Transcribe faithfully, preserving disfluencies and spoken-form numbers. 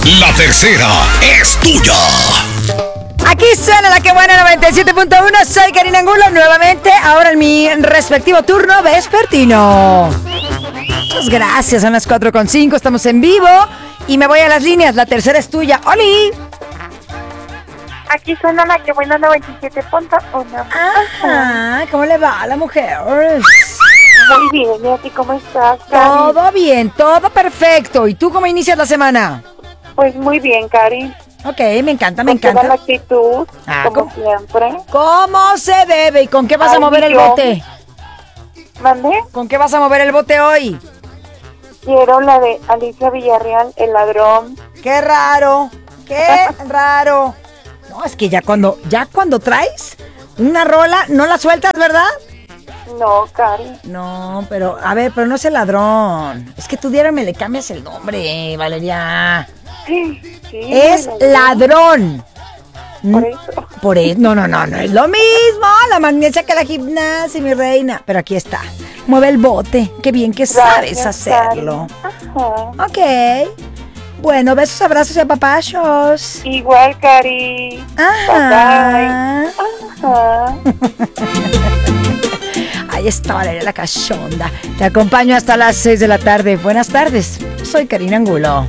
La tercera es tuya. Aquí suena la que buena noventa y siete punto uno. Soy Karina Angulo nuevamente, ahora en mi respectivo turno vespertino. Muchas gracias, son las cuatro con cinco, estamos en vivo y me voy a las líneas. La tercera es tuya. ¡Oli! Aquí suena la que buena noventa y siete punto uno. Ajá, ¿cómo le va a la mujer? Muy bien, ¿y a ti cómo estás, Cari? Todo bien, todo perfecto. ¿Y tú cómo inicias la semana? Pues muy bien, Cari. Ok, me encanta, me Con toda encanta. la actitud, Ah, como ¿cómo? siempre. ¿Cómo se debe? ¿Y con qué vas a Al mover el millón. bote? ¿Mandé? ¿Con qué vas a mover el bote hoy? Quiero la de Alicia Villarreal, El Ladrón. Qué raro, qué raro. No, es que ya cuando, ya cuando traes una rola, no la sueltas, ¿verdad? No, Cari. No, pero, a ver, pero no es el ladrón. Es que tú diérame, le cambias el nombre, Valeria. Sí, sí. Es ladrón. Por eso. Por eso, no, no, no, no es lo mismo. La magnesia que la gimnasia, mi reina. Pero aquí está. Mueve el bote. Qué bien que sabes Gracias, hacerlo. Cari. Ajá. Ok. Bueno, besos, abrazos y apapachos. Igual, Cari. Ajá. Bye, bye. Ajá. Ahí está Valeria la cachonda. Te acompaño hasta las seis de la tarde. Buenas tardes. Soy Karina Angulo.